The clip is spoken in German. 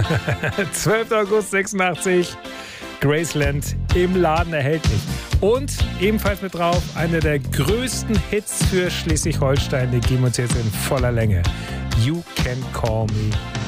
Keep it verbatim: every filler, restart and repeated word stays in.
zwölfter August sechsundachtzig, Graceland im Laden erhältlich. Und ebenfalls mit drauf einer der größten Hits für Schleswig-Holstein, die geben uns jetzt in voller Länge. You Can Call Me